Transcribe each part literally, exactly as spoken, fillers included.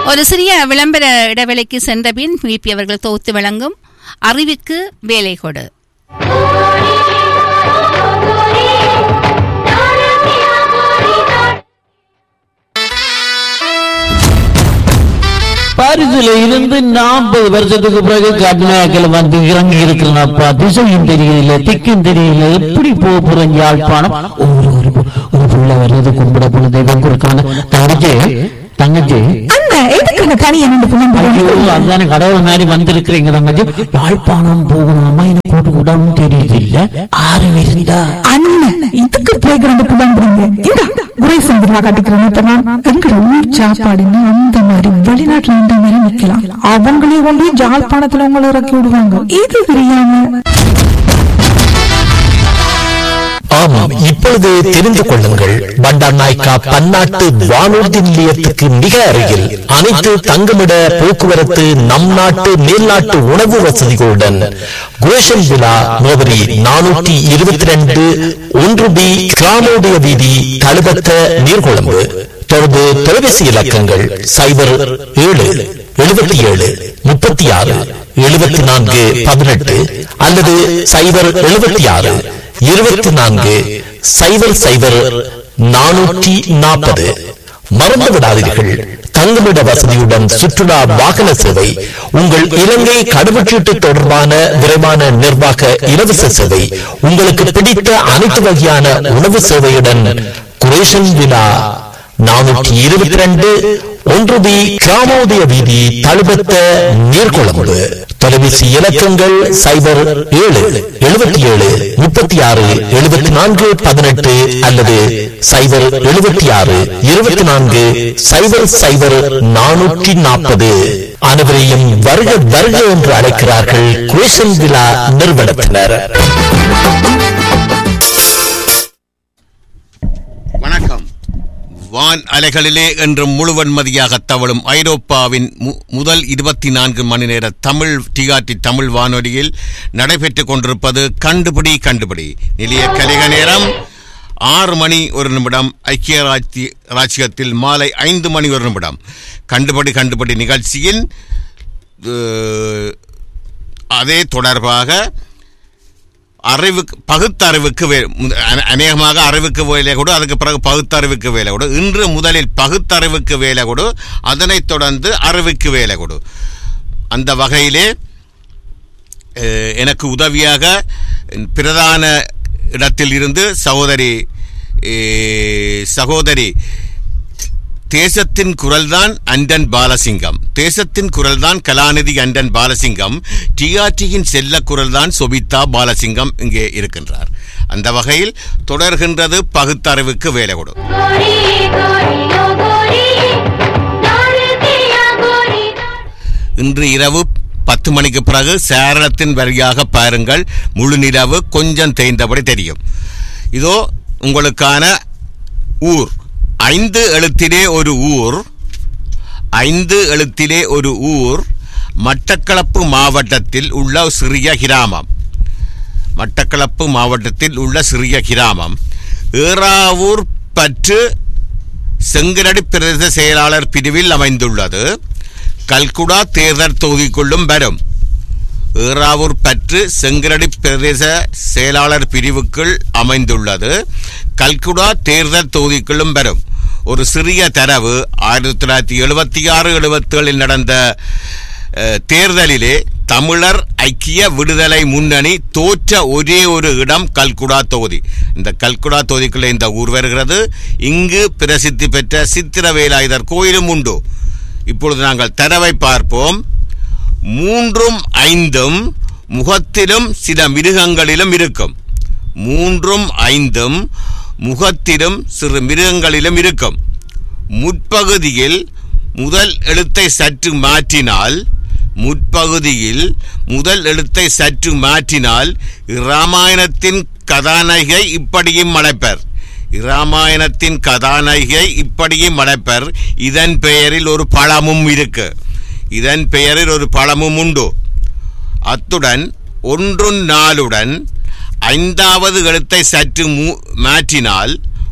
ஒரு சிறிய விளம்பர இடைவெளிக்கு சென்ற பின் விபி அவர்கள் தொகுத்து வழங்கும் அறிவுக்கு வேலை கொடு. பாரிஸ்ல இருந்து நாற்பது வருஷத்துக்கு பிறகு கர்நாடகாவில் வந்து இறங்கி இருக்கிறனப்பா. திசையும் தெரியல, திக்கும் தெரியல, எப்படி போக போறேன் யாழ்ப்பாணம். ஒரு ஒரு ஒரு புள்ள வருது, கும்பிட போன தெய்வம் கொடுக்கான தங்கச்சி தங்கச்சி அதான கடவுள் மாதிரி வந்திருக்கிறீங்க தங்கச்சி. யாழ்ப்பாணம் போகணுமா எனக்கு கூட்டு கூடாம தெரியுது இல்ல ஆறு இருந்தா அண்ணன் இதுக்கு போய் கிடந்து புலம்புறீங்க. இந்த குறை சந்திரா கட்டிக்கிறேன் எங்க ஊர் சாப்பாடுன்னு அந்த மாதிரி வெளிநாட்டுல இந்த மாதிரி நிக்கலாம். அவங்களே கொண்டு ஜாழ்ப்பாணத்துல உங்களை இறக்கி விடுவாங்க. இது தெரியாம ஆமாம், இப்பொழுது தெரிந்து கொள்ளுங்கள். பண்டார் நாயக்கா பன்னாட்டு வானூர்தி நிலையத்துக்கு மிக அருகில் அனைத்து தங்குமிட போக்குவரத்து நம் நாட்டு மேல்நாட்டு உணவு வசதிகளுடன் குரேஷன் விழா முகவரி நானூற்றி இருபத்தி ரெண்டு ஒன்று பி கிராமோதய வீதி தழுபத்த நீர்கொழும்பு. தொடர்பு தொலைபேசி இலக்கங்கள் சைபர் ஏழு எழுபத்தி ஏழு முப்பத்தி ஆறு எழுபத்தி நான்கு பதினெட்டு அல்லது சைபர் எழுபத்தி ஆறு இருபத்தி நான்கு சைபர் சைபர் நானூற்றி நாற்பது. மறந்து விடாதீர்கள், தங்குமிட வசதியுடன் சுற்றுலா வாகன சேவை, உங்கள் இலங்கை கடவுச்சீட்டு தொடர்பான விரைவான நிர்வாக இலவச சேவை, உங்களுக்கு பிடித்த அனைத்து வகையான உணவு சேவையுடன் குரேஷன் விழா நானூற்றி இருபத்தி ரெண்டு ஒன்று பி கிராமோதய வீதி தழுபத்த நீர்கொழும்பு. தொலைபேசி இலக்கங்கள் சைபர் ஏழு எழுபத்தி ஏழு முப்பத்தி ஆறு எழுபத்தி நான்கு பதினெட்டு அல்லது சைபர் எழுபத்தி ஆறு இருபத்தி நான்கு சைபர் சைபர் நானூற்றி நாற்பது. அனைவரையும் வருக வருக என்று அழைக்கிறார்கள் குரேஷன் விழா நிறுவனத்தினர். வணக்கம். வான் அலைகளிலே என்று முழுவன்மதியாக தவழும் ஐரோப்பாவின் முதல் இருபத்தி நான்கு மணி நேர தமிழ் டிஆர்டி தமிழ் வானொலியில் நடைபெற்றுக் கொண்டிருப்பது கண்டுபிடி கண்டுபிடி. நிலைய கலிக நேரம் ஆறு மணி ஒரு நிமிடம். ஐக்கிய ராஜ்யத்தில் மாலை ஐந்து மணி ஒரு நிமிடம். கண்டுபிடி கண்டுபிடி நிகழ்ச்சியில் அதே தொடர்பாக அறிவு பகுத்தறிவுக்கு வே அநேகமாக அறிவுக்கு வேலை கொடு, அதுக்கு பிறகு பகுத்தறிவுக்கு வேலை கொடு. இன்று முதலில் பகுத்தறிவுக்கு வேலை கொடு, அதனைத் தொடர்ந்து அறிவுக்கு வேலை கொடு. அந்த வகையிலே எனக்கு உதவியாக பிரதான இடத்தில் இருந்து சகோதரி சகோதரி தேசத்தின் குரல்தான் அண்டன் பாலசிங்கம், தேசத்தின் குரல்தான் கலாநிதி அண்டன் பாலசிங்கம், டிஆர்டியின் செல்ல குரல்தான் சொபிதா பாலசிங்கம் இங்கே இருக்கின்றார். அந்த வகையில் தொடர்கின்றது பகுத்தறிவுக்கு வேலை கொடு. இன்று இரவு பத்து மணிக்கு பிறகு சேரணத்தின் வழியாக பாருங்கள். முழு நிலவு கொஞ்சம் தேய்ந்தபடி தெரியும். இதோ உங்களுக்கான ஊர். ஐந்து எழுத்திலே ஒரு ஊர், ஐந்து எழுத்திலே ஒரு ஊர் மட்டக்களப்பு மாவட்டத்தில் உள்ள சிறிய கிராமம். மட்டக்களப்பு மாவட்டத்தில் உள்ள சிறிய கிராமம் ஏறாவூர் பற்று செங்கரடி பிரதேச செயலாளர் பிரிவில் அமைந்துள்ளது. கல்குடா தேர்தல் தொகுதிக்குள்ளும் வரும். ஏறாவூர் பற்று செங்கரடி பிரதேச செயலாளர் பிரிவுக்குள் அமைந்துள்ளது. கல்குடா தேர்தல் தொகுதிக்குள்ளும் வரும். ஒரு சிறிய தரவு, ஆயிரத்தி தொள்ளாயிரத்தி எழுபத்தி ஆறு எழுபத்தி ஏழில் நடந்த தேர்தலிலே தமிழர் ஐக்கிய விடுதலை முன்னணி தோற்ற ஒரே ஒரு இடம் கல்குடா தொகுதி. இந்த கல்குடா தொகுதிக்குள்ளே இந்த ஊர் வருகிறது. இங்கு பிரசித்தி பெற்ற சித்திரவேலாயுதர் கோயிலும் உண்டு. இப்பொழுது நாங்கள் தரவை பார்ப்போம். மூன்றும் ஐந்தும் முகத்திலும் சில மிருகங்களிலும் இருக்கும். மூன்றும் ஐந்தும் முகத்திலும் சிறு மிருகங்களிலும் இருக்கும். முற்பகுதியில் முதல் எழுத்தை சற்று மாற்றினால் முற்பகுதியில் முதல் எழுத்தை சற்று மாற்றினால் இராமாயணத்தின் கதாநாயகை இப்படியும் அழைப்பர். இராமாயணத்தின் கதாநாயகை இப்படியும் அழைப்பர். இதன் பெயரில் ஒரு பழமும் இருக்கு. இதன் பெயரில் ஒரு பழமும் உண்டு. அத்துடன் ஒன்று நாளுடன் ஐந்தாவது எழுத்தை சற்று மாற்றினால்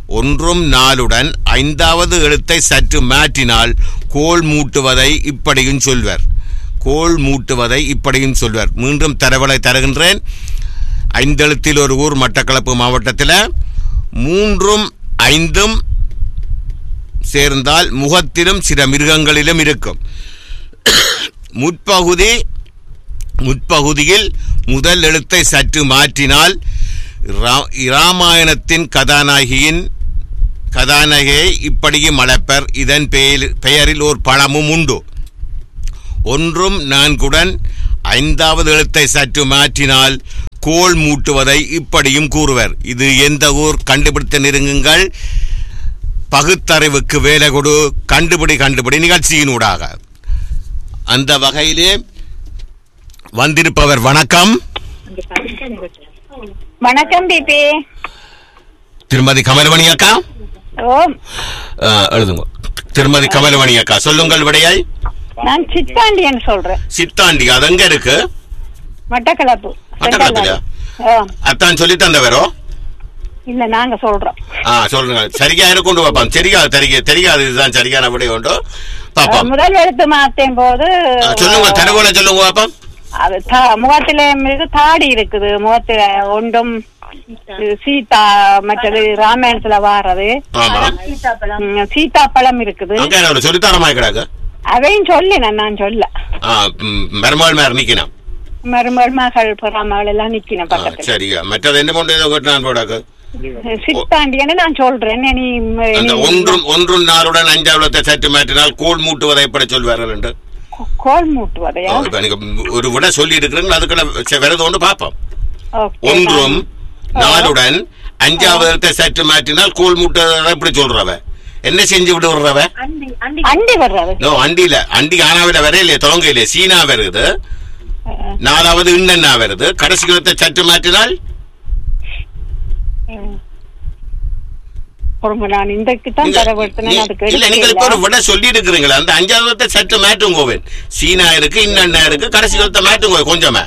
ஒன்றும் நாலுடன் ஐந்தாவது எழுத்தை சற்று மாற்றினால் கோல் மூட்டுவதை இப்படியும் சொல்வர். கோல் மூட்டுவதை இப்படியும் சொல்வர். மீண்டும் தரவலை தருகின்றேன். ஐந்தெழுத்தில் ஒரு ஊர் மட்டக்களப்பு மாவட்டத்தில் மூன்றும் ஐந்தும் சேர்ந்தால் முகத்திலும் சில மிருகங்களிலும் இருக்கும். முற்பகுதி முற்பகுதியில் முதல் எழுத்தை சற்று மாற்றினால் இராமாயணத்தின் கதாநாயகியின் கதாநாயகியை இப்படியும் அழைப்பர். இதன் பெயரில் ஒரு பழமும் உண்டு. ஒன்றும் நான்குடன் ஐந்தாவது எழுத்தை சற்று மாற்றினால் கோல் மூட்டுவதை இப்படியும் கூறுவர். இது எந்த ஊர்? கண்டுபிடித்த நெருங்குங்கள். பகுத்தறிவுக்கு வேலை கொடு. கண்டுபிடி கண்டுபிடி நிகழ்ச்சியினூடாக. அந்த வகையிலே வந்திருப்பவர் வணக்கம். வணக்கம் பிபி. திருமதி கமலமணி அக்கா. எழுதுங்க. திருமதி கமலமணி அக்கா, சொல்லுங்கள் விடையாய். நான் சித்தாண்டியன் சொல்றேன். சித்தாண்டி, அது எங்க இருக்கு? மட்டக்களப்பு. மட்டக்களப்புல அத்தான் சொல்லி தந்தவரோ? இல்ல, நாங்க சொல்றோம். ஆ, சொல்லுங்க. சரியா கொண்டு பாப்போம். தெரியாது தெரிய தெரியாது இதுதான் சரியான விடை உண்டு பாப்போம். முதல் எழுத்து மாத்தேன் போது சொல்லுங்க, தரவுல சொல்லுங்க பாப்போம். அது முகத்தில இருக்கு, தாடி இருக்குது. முகத்தில ஒன்றும் சீதா, மற்றது ராமாயணத்துல வாரது சீதாப்பழம் இருக்குது. சொல்லித்தரமாய் கிடாக்கு. அதையும் சொல்லி நான் சொல்ல மருமகள் மேல நிக்கணும். மருமகள் மகள் மகள் எல்லாம் நிக்கணும் பக்கத்துல. சரியா? மற்றது என்ன கொண்டு சித்தாண்டியன்னு நான் சொல்றேன். நீ ஒன்றும் ஒன்றும் நாளுடன் அஞ்சாவது சற்று மாற்றினால் கோல் மூட்டுவதை எப்படி சொல்வார்கள் என்று. கோல் மூட்டுவதையா? ஒரு விட சொல்லி இருக்கிறேன். அதுக்குள்ள விரத ஒன்று பாப்போம். ஒன்றும் நாளுடன் அஞ்சாவது சற்று மாற்றினால் கோல் மூட்டுவதை எப்படி சொல்றவ? என்ன செஞ்சு விட்டு விடுறவ? அண்டி வர்றது. அண்டியில அண்டி ஆனாவில வர இல்லையே, தொங்க இல்லையே, சீனா வருது. நாலாவது இன்னென்னா வருது. கடைசி காலத்தை சற்று மாற்றினால் சொல்லி இருக்கிறீங்களா? அந்த அஞ்சாவது சற்று மாற்றும் கோவேன். சீனா இருக்கு, இன்னென்ன இருக்கு, கடைசி காலத்தை மாற்றும் கோவை கொஞ்சமா.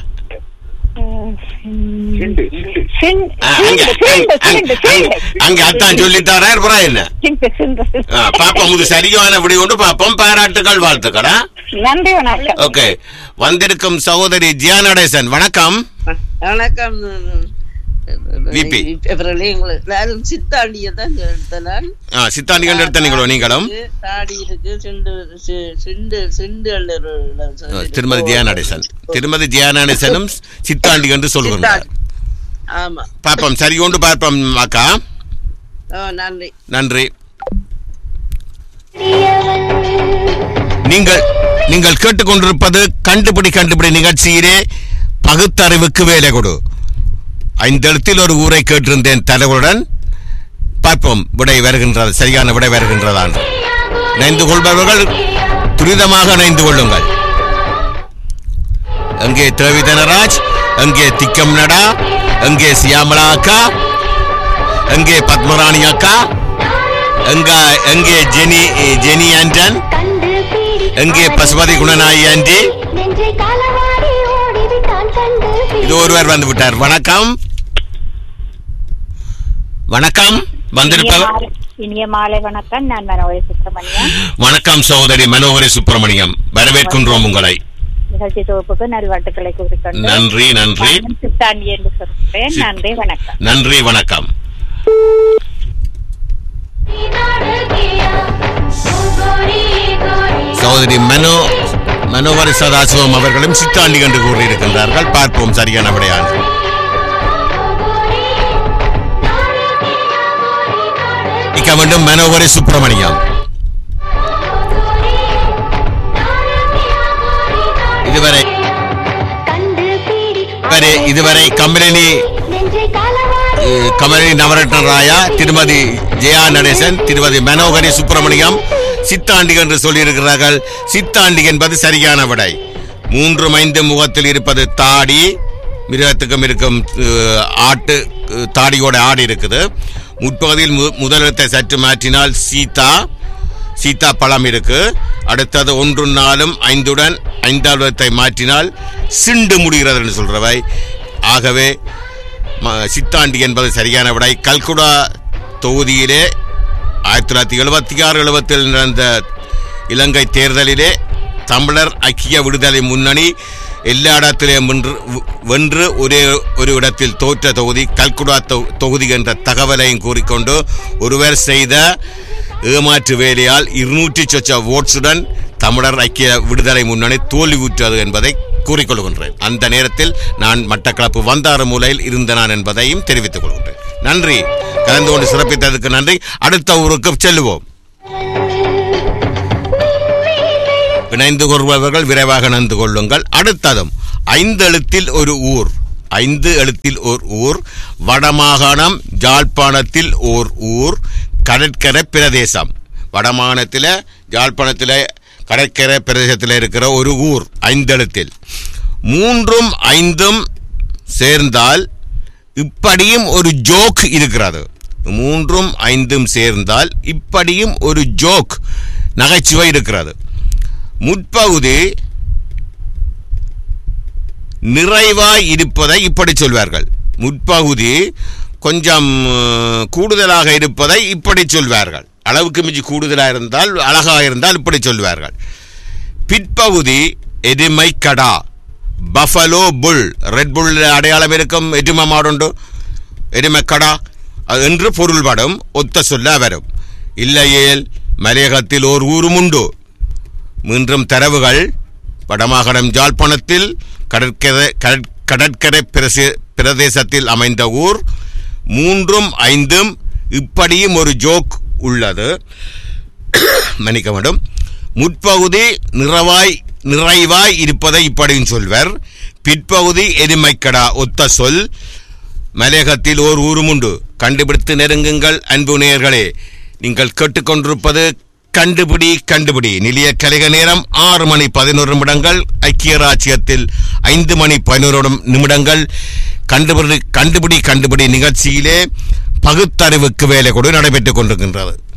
அங்க அத்தான் சொல்லித்தாரா என்ன பாப்போம். இது சரியான விடை கொண்டு பாப்போம். பாராட்டுகள், வாழ்த்துக்களா. நன்றி, வணக்கம். ஓகே, வந்திருக்கும் சகோதரி ஜியா நடேசன், வணக்கம். வணக்கம் விபி. சித்தாண்டியை தான் எடுத்தேன். சித்தாண்டி கண்டு எடுத்தீங்களோ நீங்களும்? தாடி இருக்கு, சிண்டு சிண்டு சிண்டு. திருமதி ஜியா நடேசன் திருமதி ஜியா நடேசனும் சித்தாண்டி கண்டு சொல்லுங்க. ஆமா, பாப்போம். சரி கொண்டு பார்ப்போம் அக்கா. நன்றி நன்றி. நீங்கள் நீங்கள் கேட்டுக்கொண்டிருப்பது கண்டுபிடி கண்டுபிடி நிகழ்ச்சியிலே பகுத்தறிவுக்கு வேலை கொடு. ஐந்தெழுத்தில் ஒரு ஊரை கேட்டிருந்தேன் தலைவருடன். பார்ப்போம் விடை வருகின்றது, சரியான விடை வருகின்றதா. இணைந்து கொள்பவர்கள் துரிதமாக இணைந்து கொள்ளுங்கள். எங்கே தேவி தனராஜ், எங்கே திக்கம் நடா, எங்கே சியாமலா அக்கா, எங்கே பத்மராணி அக்கா, எங்க எங்கே ஜெனி ஜெனி ஆண்டன், எங்கே பசுபதி குணநாயகி ஆண்டி. இது ஒருவர் வந்து விட்டார். வணக்கம். வணக்கம். வந்திருப்பவர் இனிய மாலை வணக்கம். நான் மனோகரி சுப்பிரமணியம். வணக்கம் சகோதரி மனோகரி சுப்பிரமணியம், வரவேற்கின்றோம் உங்களை. நிகழ்ச்சி தொகுப்புக்கு நல்வாழ்த்துக்களை கூறிக்கொண்டு நன்றி. நன்றி. சித்தாண்டி என்று சொல்கிறேன். நன்றி, வணக்கம். நன்றி, வணக்கம். சகோதரி மனோ மனோகரி சதாசிவம் அவர்களும் சித்தாண்டி என்று கூறியிருக்கின்றார்கள். பார்ப்போம் சரியான விடையான. இக்க வேண்டும் மனோகரி சுப்பிரமணியம். இதுவரை இதுவரை கமலினி கமலினி நவரத்ன ராயா, திருமதி ஜெயா நடேசன், திருமதி மனோகரி சுப்பிரமணியம் சித்தாண்டி என்று சொல்லியிருக்கிறார்கள். சித்தாண்டி என்பது சரியான விடை. மூன்று ஐந்து முகத்தில் இருப்பது தாடி, மிருகத்துக்கும் இருக்கும் ஆட்டு தாடியோட ஆடு இருக்குது. முற்பகுதியில் முதலெழுத்தை சற்று மாற்றினால் சீதா, சீதா பழம் இருக்கு. அடுத்தது ஒன்று நாளும் ஐந்துடன் ஐந்தாவது மாற்றினால் சிண்டு முடிகிறது என்று சொல்றவை. ஆகவே சித்தாண்டி என்பது சரியான விடை. கல்குடா தொகுதியிலே ஆயிரத்தி தொள்ளாயிரத்தி எழுபத்தி ஆறு எழுபத்தில் நடந்த இலங்கை தேர்தலிலே தமிழர் ஐக்கிய விடுதலை முன்னணி எல்லா இடத்திலும் வென்று வென்று ஒரே ஒரு இடத்தில் தோற்ற தொகுதி கல்குடா தொகுதி என்ற தகவலையும் கூறிக்கொண்டு ஒருவர் செய்த ஏமாற்று வேலையால் இருநூற்றி சொச்ச ஓட்ஸுடன் தமிழர் ஐக்கிய விடுதலை முன்னணி தோல்வியுற்றது என்பதை கூறிக்கொள்கின்றேன். அந்த நேரத்தில் நான் மட்டக்களப்பு வந்தாறு மூலையில் இருந்தனான் என்பதையும் தெரிவித்துக் கொள்கின்றேன். நன்றி. கலந்து கொண்டு சிறப்பித்ததற்கு நன்றி. அடுத்த ஊருக்கு செல்லுவோம். இணைந்து கொள்பவர்கள் விரைவாக இணைந்து கொள்ளுங்கள். அடுத்ததும் ஐந்து எழுத்தில் ஒரு ஊர் ஐந்து எழுத்தில் ஓர் ஊர் வடமாகாணம் யாழ்ப்பாணத்தில் ஓர் ஊர் கடற்கரை பிரதேசம். வடமாகாணத்தில் யாழ்ப்பாணத்தில் கடற்கரை பிரதேசத்தில் இருக்கிற ஒரு ஊர் ஐந்தெழுத்தில். மூன்றும் ஐந்தும் சேர்ந்தால் இப்படியும் ஒரு ஜோக் இருக்கிறது. மூன்றும் ஐந்தும் சேர்ந்தால் இப்படியும் ஒரு ஜோக் நகைச்சுவை இருக்கிறது. முற்பகுதி நிறைவாய் இருப்பதை இப்படி சொல்வார்கள். முற்பகுதி கொஞ்சம் கூடுதலாக இருப்பதை இப்படி சொல்வார்கள். அளவுக்கு மிஞ்சி கூடுதலாக இருந்தால் அழகாக இருந்தால் இப்படி சொல்வார்கள். பிற்பகுதி எருமை கடா பஃபலோ புல் ரெட் புல் அடையாளம் இருக்கும் எருமை மாடுண்டு எருமை கடா என்று பொருள்படும் ஒத்த சொல்ல வரும். இல்லையேல் மலையகத்தில் ஓர் ஊரும் உண்டு. மீண்டும் தரவுகள் வடமாகாணம் யாழ்ப்பாணத்தில் கடற்கரை கடற்கரை பிரதேசத்தில் அமைந்த ஊர். மூன்றும் ஐந்தும் இப்படியும் ஒரு ஜோக் உள்ளது. மன்னிக்க வேண்டும். முற்பகுதி நிறைவாய் நிறைவாய் இருப்பதை இப்படியும் சொல்வர். பிற்பகுதி எருமைக்கடா ஒத்த சொல். மலையகத்தில் ஓர் ஊரும் உண்டு. கண்டுபிடித்து நெருங்குங்கள் அன்பு நேயர்களே. நீங்கள் கேட்டுக்கொண்டிருப்பது கண்டுபிடி கண்டுபிடி. நிலைய கலிக நேரம் ஆறு மணி பதினோரு நிமிடங்கள். ஐக்கிய ராஜ்யத்தில் ஐந்து மணி பதினோரு நிமிடங்கள். கண்டுபிடி கண்டுபிடி கண்டுபிடி நிகழ்ச்சியிலே பகுத்தறிவுக்கு வேலை கூட நடைபெற்றுக் கொண்டிருக்கின்றது.